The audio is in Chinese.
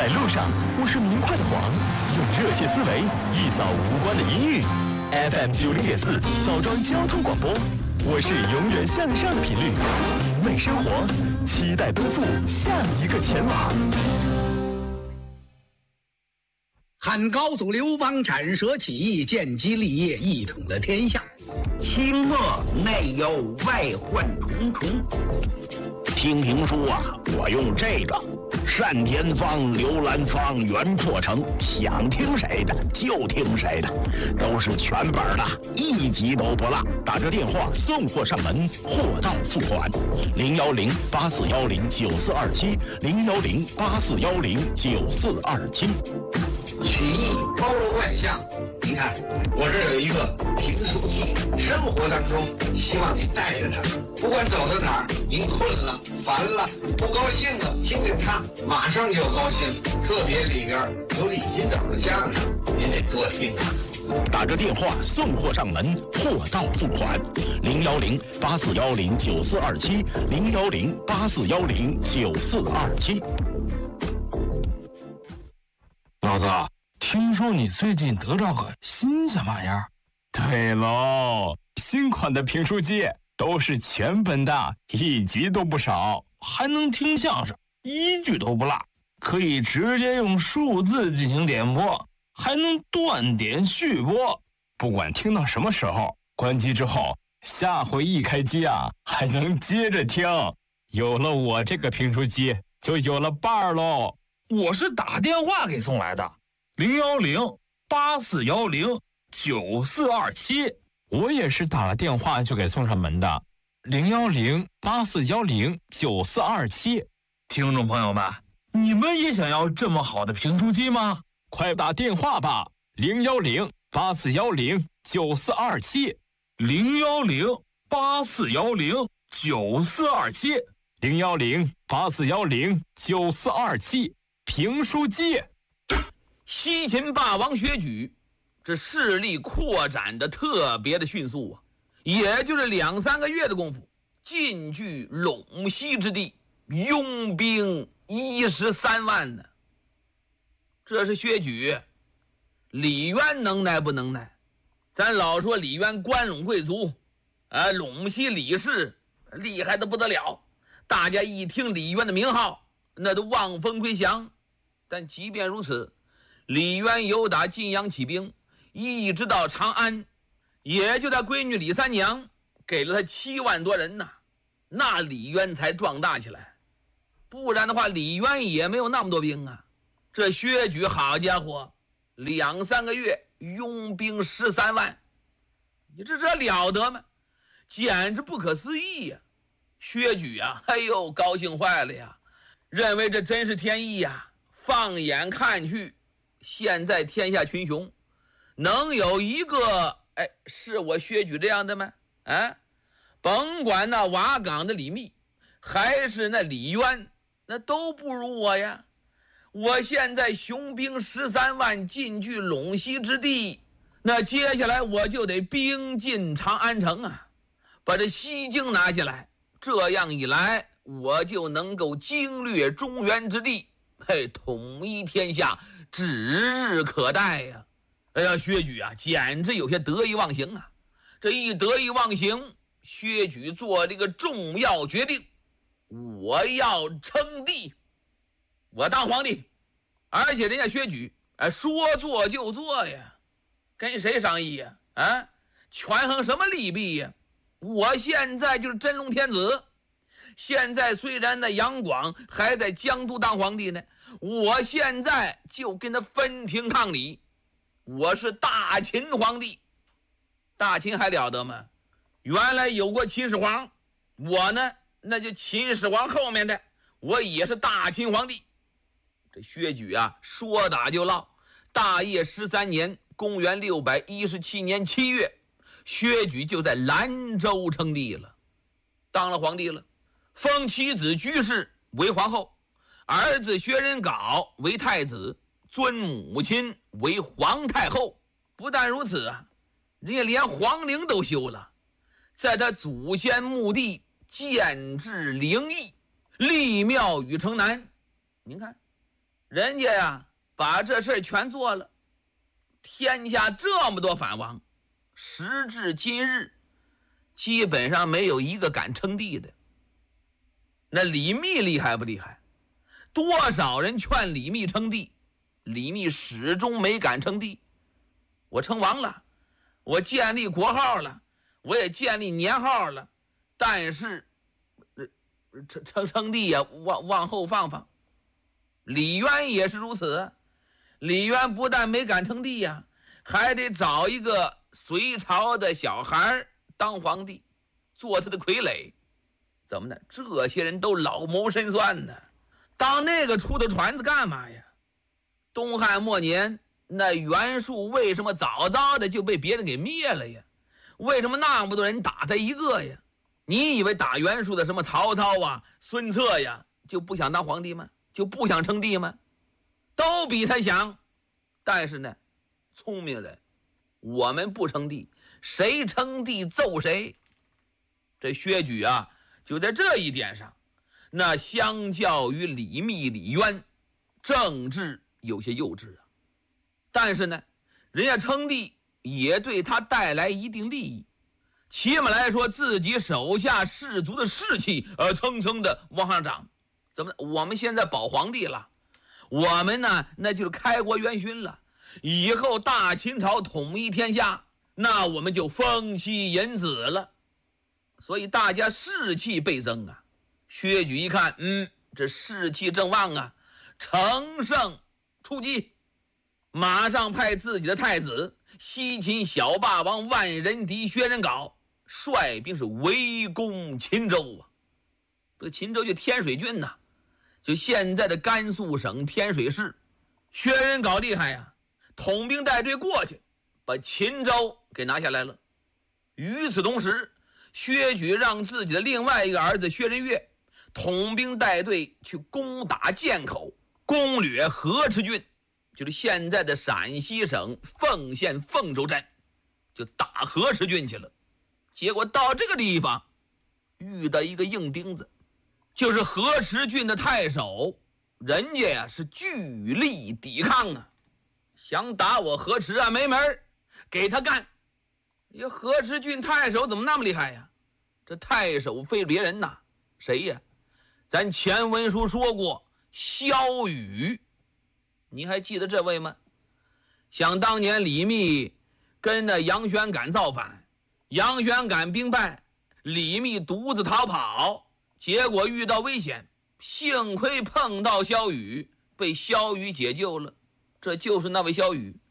在路上，我是明快的黄，用热切思维一扫无关的阴郁。FM 90.4枣庄交通广播，我是永远向上的频率，明媚生活，期待奔赴下一个前往。 汉高祖刘邦斩蛇起义，建基立业，一统了天下。 清末内忧外患重重。听评书啊，我用这个单田芳、刘兰芳、袁破城，想听谁的就听谁的，都是全本的，一集都不落。打着电话送货上门，货到付款。010-8410-9427，010-8410-9427。 曲艺包罗万象，你看我这有一个评书记，生活当中希望你带着他，不管走到哪儿，您困了、烦了、不高兴了，听听他马上就高兴。特别里边有李金斗的相声，您得多听啊。 打着电话送货上门，货到付款。010-8410-9427，010-8410-9427。 老子听说你最近得着个新鲜玩意儿？ 对喽，新款的评书机都是全本的，一集都不少， 还能听相声，一句都不落，可以直接用数字进行点播，还能断点续播。 不管听到什么时候，关机之后，下回一开机啊，还能接着听。有了我这个评书机，就有了伴儿喽。 我是打电话给送来的，010-8410-9427。 我也是打了电话就给送上门的，010-8410-9427。 听众朋友们，你们也想要这么好的评书机吗？ 快打电话吧，010-8410-9427。 010-8410-9427。 010-8410-9427。评书机。 西秦霸王薛举，这势力扩展的特别的迅速啊，也就是2-3个月的功夫，进据陇西之地，拥兵13万呢。这是薛举。李渊能耐不能耐？咱老说李渊关陇贵族，陇西李氏厉害的不得了，大家一听李渊的名号，那都望风归降。但即便如此，李渊由打晋阳起兵，一直到长安，也就他闺女李三娘给了他7万多人呐，那李渊才壮大起来。不然的话，李渊也没有那么多兵啊。这薛举好家伙，2-3个月拥兵13万，你这了得吗？简直不可思议呀！薛举啊，哎呦，高兴坏了呀，认为这真是天意呀。放眼看去，现在天下群雄，能有一个是我薛举这样的吗？甭管那瓦岗的李密，还是那李渊，那都不如我呀。我现在雄兵13万进据陇西之地，那接下来我就得兵进长安城啊，把这西京拿下来。这样一来，我就能够经略中原之地，统一天下，指日可待呀！哎呀，薛举啊，简直有些得意忘形啊！这一得意忘形，薛举做这个重要决定，我要称帝，我当皇帝。而且人家薛举说做就做呀，跟谁商议呀？权衡什么利弊呀？我现在就是真龙天子，现在虽然那杨广还在江都当皇帝呢，我现在就跟他分庭抗礼，我是大秦皇帝。大秦还了得吗？原来有过秦始皇，我呢那就秦始皇后面的，我也是大秦皇帝。这薛举啊，说打就唠。大业13年，公元617年7月，薛举就在兰州称帝了，当了皇帝了，封妻子居士为皇后，儿子薛仁杲为太子，尊母亲为皇太后。不但如此啊，人家连皇陵都修了，在他祖先墓地建置灵邑，立庙宇城南。您看人家呀把这事儿全做了，天下这么多藩王，时至今日基本上没有一个敢称帝的。那李密厉害不厉害？多少人劝李密称帝，李密始终没敢称帝。我称王了，我建立国号了，我也建立年号了，但是称帝呀，往后放。李渊也是如此，李渊不但没敢称帝呀，还得找一个隋朝的小孩当皇帝，做他的傀儡。怎么呢？这些人都老谋深算呢。当那个出的船子干嘛呀？东汉末年，那袁术为什么早的就被别人给灭了呀？为什么那么多人打他一个呀？你以为打袁术的什么曹操啊、孙策呀，就不想当皇帝吗？就不想称帝吗？都比他强。但是呢，聪明人，我们不称帝，谁称帝揍谁。这薛举啊，就在这一点上，那相较于李密、李渊，政治有些幼稚啊。但是呢，人家称帝也对他带来一定利益，起码来说，自己手下士族的士气蹭蹭的往上涨。怎么？我们现在保皇帝了，我们呢，那就是开国元勋了。以后大秦朝统一天下，那我们就封妻引子了。所以大家士气倍增啊。薛举一看，这士气正旺啊，乘胜出击，马上派自己的太子西秦小霸王万人敌薛仁镐率兵是围攻秦州啊。这秦州就天水郡呐，就现在的甘肃省天水市。薛仁镐厉害呀，统兵带队过去，把秦州给拿下来了。与此同时，薛举让自己的另外一个儿子薛仁岳统兵带队去攻打涧口，攻掠河池郡，就是现在的陕西省凤县凤州镇，就打河池郡去了。结果到这个地方遇到一个硬钉子，就是河池郡的太守，人家呀是据力抵抗啊，想打我河池啊，没门儿，给他干。河池郡太守怎么那么厉害呀？这太守非别人呐，谁呀？咱前文书说过，萧雨。你还记得这位吗？想当年李密跟那杨玄感造反，杨玄感兵败，李密独自逃跑，结果遇到危险，幸亏碰到萧雨，被萧雨解救了。这就是那位萧雨。